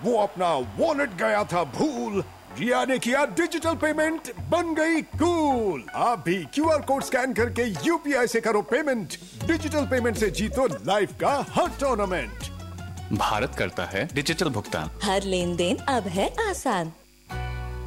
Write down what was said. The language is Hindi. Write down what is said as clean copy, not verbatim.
वो अपना वॉलेट गया था भूल, रिया ने किया डिजिटल पेमेंट, बन गई कूल। आप भी क्यूआर कोड स्कैन करके यूपीआई से करो पेमेंट। डिजिटल पेमेंट से जीतो लाइफ का हर टूर्नामेंट। भारत करता है डिजिटल भुगतान। हर लेन देन अब है आसान।